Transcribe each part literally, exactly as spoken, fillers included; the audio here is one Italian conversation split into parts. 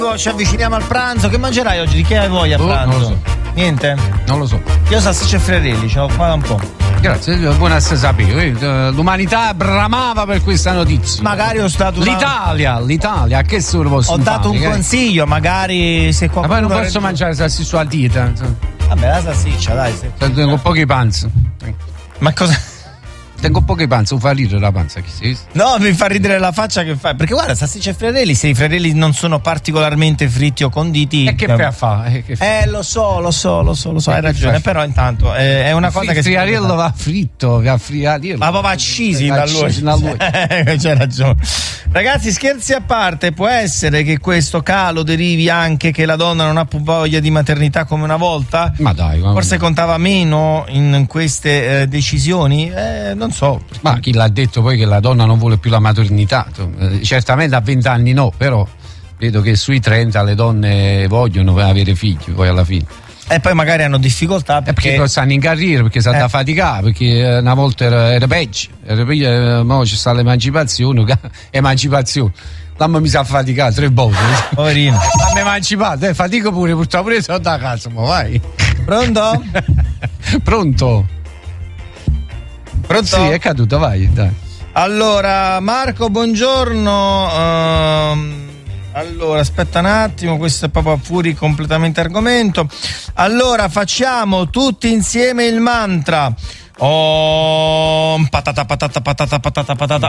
Ci avviciniamo al pranzo. Che mangerai oggi? Di che hai voglia a pranzo? Oh, non lo so. Niente? Non lo so. Io salsiccia e Fratelli, ce l'ho qua un po'. Grazie, buona a sapere. L'umanità bramava per questa notizia. Magari ho stato una... L'Italia, l'Italia, che solo posso Ho dato fare, un che... consiglio, magari se qualcuno... Ma poi non posso rende... mangiare salsiccia a dieta. Vabbè, la salsiccia, dai. Se... Tengo pochi panzi. Ma cosa... Tengo poche panze, non fa ridere la panza, chi si vede? No, mi fa ridere la faccia che fai. Perché guarda, salsiccia e Fratelli, se i Fratelli non sono particolarmente fritti o conditi. E che fai a fare? Eh, eh, lo so, lo so, lo so, lo so, hai ragione. fai? Però intanto eh, è una cosa Fri- che. Friariello va fritto, va friariello. Ma proprio accisi da lui. Da lui. C'è ragione. Ragazzi, scherzi a parte, può essere che questo calo derivi anche che la donna non ha più voglia di maternità come una volta? Ma dai, forse contava meno in queste eh, decisioni? Eh, non so. Ma chi l'ha detto poi che la donna non vuole più la maternità? Eh, certamente a venti anni no, però vedo che sui trenta le donne vogliono avere figli poi alla fine. E poi magari hanno difficoltà perché, perché stanno in carriera, perché sa eh. da faticare, perché una volta era, era peggio, era peggio, eh, mo ci sta l'emancipazione, emancipazione. Mamma mi sa faticare tre volte. Poverino. Ma mi emancipato, eh, fatico pure, purtroppo pure sono da casa, ma vai. Pronto? Pronto? Pronto? Sì, è caduto, vai, dai. Allora, Marco, buongiorno. Um, allora, aspetta un attimo, questo è proprio fuori completamente argomento. Allora, facciamo tutti insieme il mantra. Om patata patata patata patata patata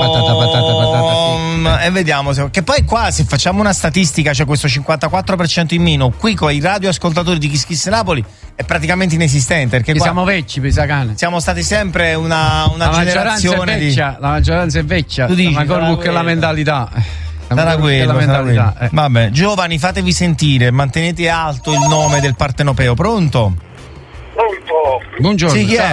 Om, e vediamo se, che poi qua se facciamo una statistica c'è questo cinquantaquattro per cento in meno qui con i radioascoltatori di Kiss Kiss Napoli è praticamente inesistente perché qua siamo vecchi per cane. Siamo stati sempre una, una la generazione è vecchia, di... la maggioranza è vecchia, tu dici, ma ancora con la mentalità. Sarà quello, la mentalità sarà quello. Eh. Vabbè, giovani, fatevi sentire, mantenete alto il nome del partenopeo. Pronto? Pronto? Buongiorno. Sì, chi è?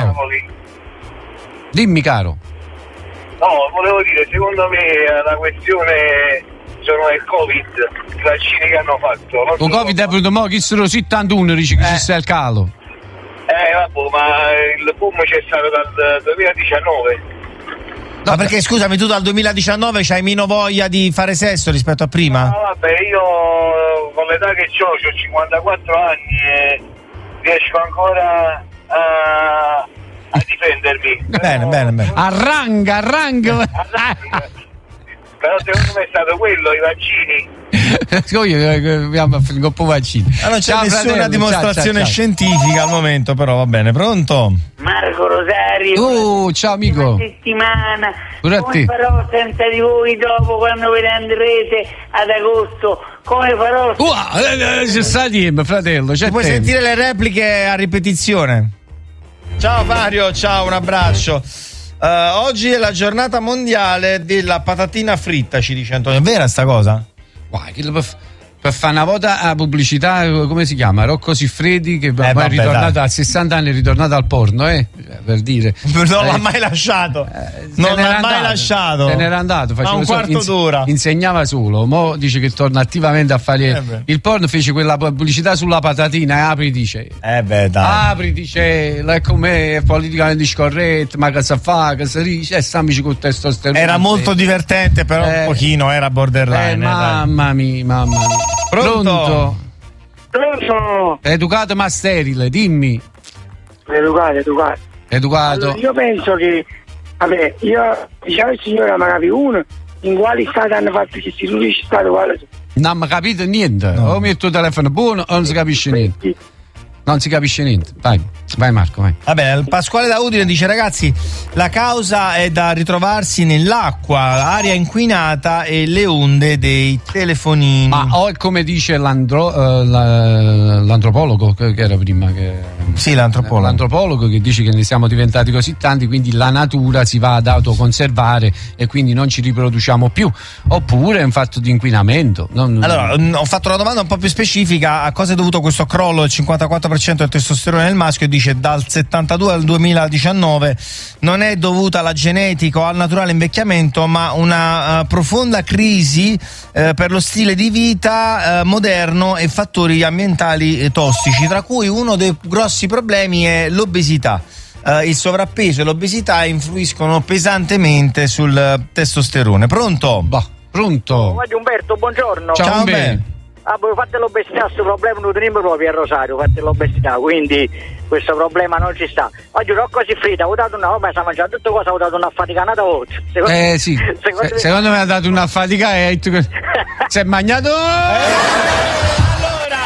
Dimmi, caro. No, volevo dire, secondo me la questione sono il Covid, i vaccini che hanno fatto. Non il Covid è venuto mo' chi sono settantuno, dice che eh. ci sta il calo. Eh, vabbè, ma il boom c'è stato dal duemiladiciannove. No, ma perché scusami, tu dal duemiladiciannove c'hai meno voglia di fare sesso rispetto a prima? No, vabbè, io con l'età che ho, ho cinquantaquattro anni e riesco ancora a... a difendermi. Bene, bene, bene. Arranga, arranga. arranga. Però secondo me è stato quello, i vaccini. Abbiamo finito un po' vaccini. Ma non c'è ciao, nessuna fratello, dimostrazione ciao, ciao, scientifica al momento, però va bene. Pronto? Marco Rosario. Oh, ciao amico. Una settimana. Pure a come te. farò senza di voi dopo quando ve ne andrete ad agosto? Come farò? Uh, c'è sta tempo, fratello. C'è puoi tempo. sentire le repliche a ripetizione. Ciao Mario, ciao, un abbraccio. Uh, oggi è la giornata mondiale della patatina fritta, ci dice Antonio. È vera sta cosa? Guarda, che per, per fare una volta a pubblicità, come si chiama? Rocco Siffredi, che eh, poi vabbè, è ritornato dai. a sessanta anni, è ritornato al porno, eh? Per dire. Non eh, l'ha mai lasciato. Eh, non l'ha andato, mai lasciato. Se n'era andato. Ma un quarto so, d'ora. Insegnava solo. Mo dice che torna attivamente a fare eh il porno. Fece quella pubblicità sulla patatina e apri dice. Eh beh, dai. Apri dice, è come è politicamente scorretto, ma cosa fa, cosa dice, e stammici col testosterone. Era molto divertente, però eh, un pochino era borderline. Eh, mamma mia, mamma mia. Pronto? Pronto? Pronto? Educato ma sterile, dimmi. Educato, educato. Educato. Allora, io penso che, vabbè, io diciamo il signore ma capi uno, in quale stato hanno fatto che si riesce stato quale. Non mi capite niente, no. O metto il telefono buono o non si capisce niente. Non si capisce niente. Vai, vai Marco, vai. Vabbè, Pasquale da Udine dice: ragazzi, la causa è da ritrovarsi nell'acqua, aria inquinata e le onde dei telefonini. Ma o è come dice l'andro, uh, la, l'antropologo che, che era prima che, sì, l'antropologo. l'antropologo che dice che ne siamo diventati così tanti, quindi la natura si va ad autoconservare e quindi non ci riproduciamo più. Oppure è un fatto di inquinamento. Non, allora, ho fatto una domanda un po' più specifica: a cosa è dovuto questo crollo del cinquantaquattro per cento del testosterone nel maschio? E dice: dal settantadue al duemiladiciannove non è dovuta alla genetica o al naturale invecchiamento, ma una uh, profonda crisi uh, per lo stile di vita uh, moderno e fattori ambientali eh, tossici, tra cui uno dei grossi problemi è l'obesità. Uh, il sovrappeso e l'obesità influiscono pesantemente sul uh, testosterone. Pronto? Bah, pronto? Umberto, buongiorno. Ciao, Ciao Umberto. Ah, voi fate l'obesità, questo problema non teniamo proprio a Rosario, fate l'obesità, quindi questo problema non ci sta. Oggi ho così fritta, ho dato una, vabbè, sta mangiando tutte cose, ho dato una affaticata volta. Secondo, eh sì, secondo, se, secondo me ha dato una fatica e tu si è mangiato. Eh, allora,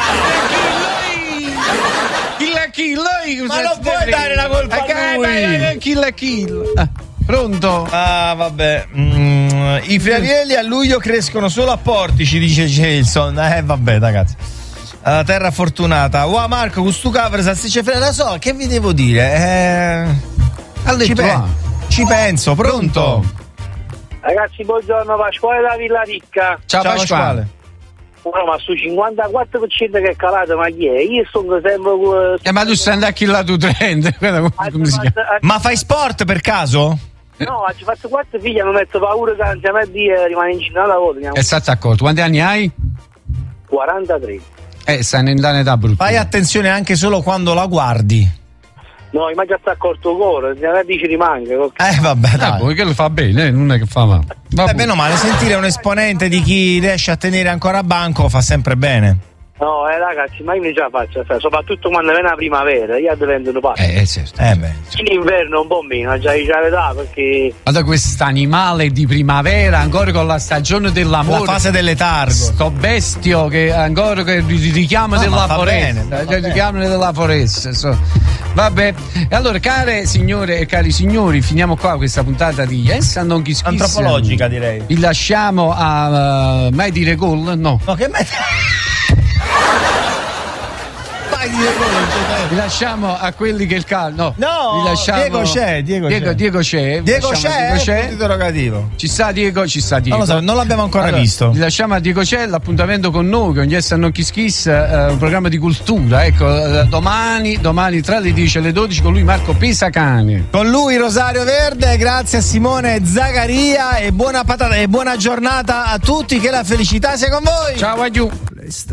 kill kill, kill, ma non puoi dare la colpa a lui. Kill kill. Pronto? Ah, vabbè. Mm, i friarielli a luglio crescono solo a Portici, dice Jason. Eh, vabbè, ragazzi. Uh, terra fortunata. Wow, Marco, questo cover salsicce fredda. La so, che vi devo dire? Eh, ci, pe- ci penso, pronto? Ragazzi, buongiorno, Pasquale da Villa Ricca. Ciao, Ciao Pasquale. No, ma su cinquantaquattro per cento che è calato, ma chi è? Io sono sempre. Uh, eh, ma tu stai andando a chi là tu trenta? Ma fai sport per caso? No, ci faccio quattro figli, mi metto paura che non a dire rimane in Cina la volta. E stai accorto, quanti anni hai? quarantatré. Eh, stai in età brutta. Fai attenzione anche solo quando la guardi. No, ma già sta accorto cuore, ne dici rimanga. Okay. Eh vabbè, dai. Eh, che lo fa bene, non è che fa male. Beh, meno male, sentire un esponente di chi riesce a tenere ancora banco fa sempre bene. No, eh ragazzi, ma io non ce la faccio, soprattutto quando viene la primavera, io divento pazzo. Eh, certo. Eh beh. In inverno un po' meno, già dice la verità, perché. Guarda quest'animale di primavera, ancora con la stagione dell'amore. La fase del letargo. Sto bestio che ancora che richiama no, della foresta. Bene, richiama della foresta. So. Vabbè. E allora, care signore e cari signori, finiamo qua questa puntata di Yes and Non Kiss Kiss. Antropologica, direi. Vi lasciamo a uh, mai dire gol? No. No, che mai. Vi lasciamo a quelli che il caldo. No, no, vi lasciamo... Diego c'è, Diego, Diego c'è. Diego c'è. Diego c'è, Diego c'è. Interrogativo. Ci sta Diego, ci sta Diego. Non lo so, non l'abbiamo ancora allora, visto. Vi lasciamo a Diego c'è, l'appuntamento con noi, con Yes and Non Kiss Kiss, eh, un programma di cultura. Ecco, eh, domani, domani tra le dieci e le dodici con lui Marco Pesacane. Con lui Rosario Verde, grazie a Simone Zagaria e buona patata e buona giornata a tutti, che la felicità sia con voi. Ciao, adieu.